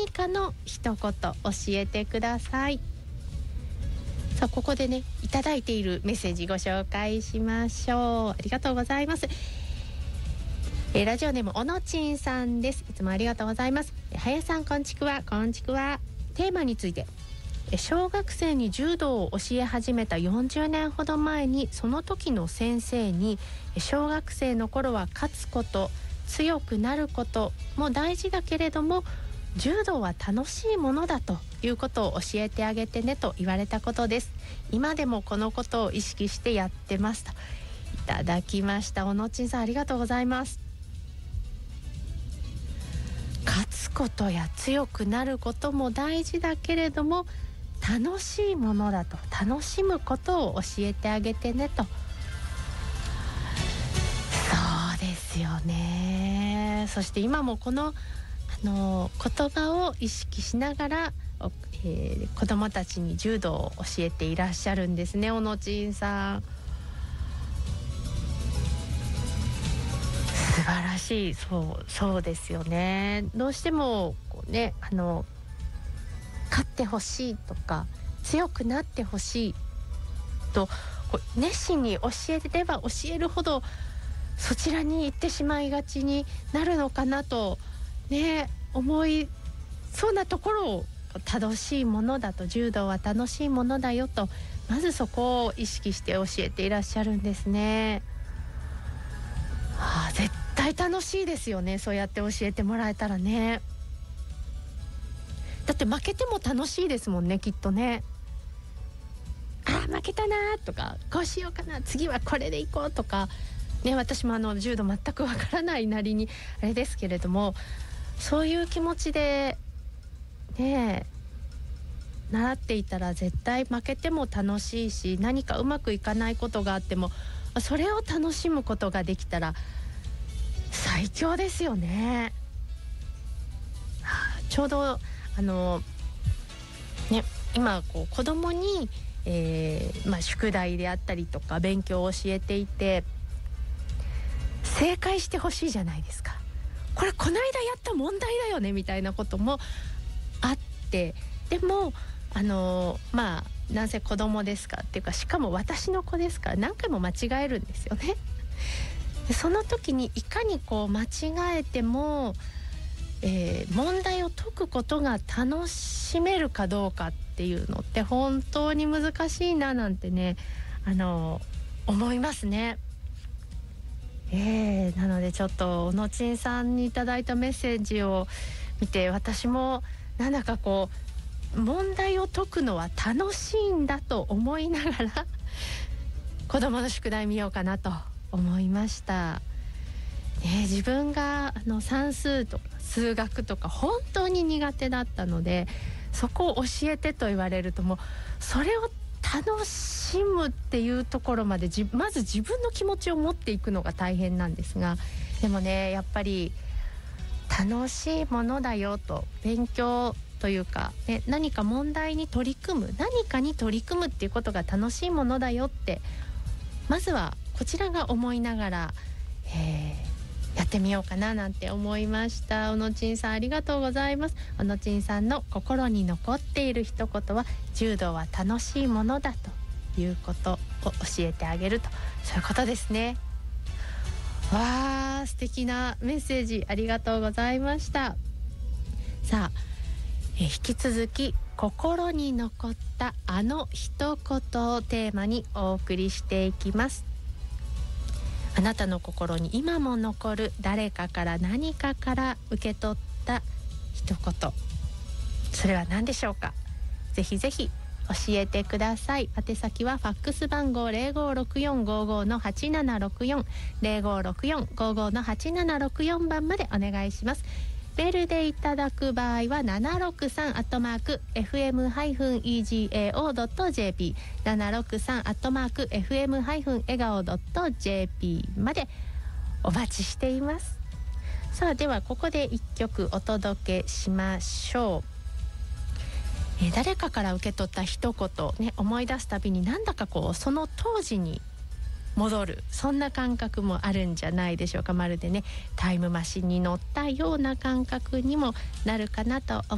何かの一言教えてください。さあここでねいただいているメッセージご紹介しましょう。ありがとうございます。ラジオネームおのちんさんです。いつもありがとうございます。はやさんこんちくわ、こんちくわ。テーマについて、小学生に柔道を教え始めた40年ほど前に、その時の先生に小学生の頃は勝つこと、強くなることも大事だけれども、柔道は楽しいものだということを教えてあげてねと言われたことです。今でもこのことを意識してやってますといただきました。おのちんさんありがとうございます。勝つことや強くなることも大事だけれども楽しいものだと、楽しむことを教えてあげてねと。そうですよね。そして今もこの言葉を意識しながら、子どもたちに柔道を教えていらっしゃるんですね、おのちんさん。素晴らしい。そうですよね。どうしてもこうね、勝ってほしいとか強くなってほしいと熱心に教えれば教えるほどそちらに行ってしまいがちになるのかなとね、思いそうなところを、楽しいものだと、柔道は楽しいものだよと、まずそこを意識して教えていらっしゃるんですね。絶対楽しいですよね、そうやって教えてもらえたらね。だって負けても楽しいですもんね、きっとね。負けたなとか、こうしようかな、次はこれでいこうとかね、私も柔道全くわからないなりにあれですけれども、そういう気持ちでね習っていたら絶対負けても楽しいし、何かうまくいかないことがあってもそれを楽しむことができたら最強ですよね。ちょうど今子供に、宿題であったりとか勉強を教えていて、正解してほしいじゃないですか。これこの間やった問題だよねみたいなこともあって、でもなんせ子供ですかっていうか、しかも私の子ですから何回も間違えるんですよね。でその時にいかに間違えても、問題を解くことが楽しめるかどうかっていうのって本当に難しいななんてね、思いますね。なのでちょっとおのちんさんにいただいたメッセージを見て、私もなんだか問題を解くのは楽しいんだと思いながら子どもの宿題見ようかなと思いました。自分が算数とか数学とか本当に苦手だったので、そこを教えてと言われるともうそれを楽しむっていうところまでまず自分の気持ちを持っていくのが大変なんですが、でもねやっぱり楽しいものだよと、勉強というか、何か問題に取り組む、何かに取り組むっていうことが楽しいものだよってまずはこちらが思いながら、やってみようかななんて思いました。おのちんさんありがとうございます。おのちんさんの心に残っている一言は、柔道は楽しいものだということを教えてあげると、そういうことですね。わー、素敵なメッセージありがとうございました。さあ、引き続き心に残ったあの一言をテーマにお送りしていきます。あなたの心に今も残る誰かから何かから受け取った一言、それは何でしょうか。ぜひぜひ教えてください。宛先はファックス番号 056455-8764 056455-8764 番までお願いします。メールでいただく場合は 763@fm-egao.jp 763@fm-egao.jp までお待ちしています。さあではここで一曲お届けしましょう。誰かから受け取った一言、思い出すたびになんだかその当時に戻る、そんな感覚もあるんじゃないでしょうか。まるでタイムマシンに乗ったような感覚にもなるかなと思います。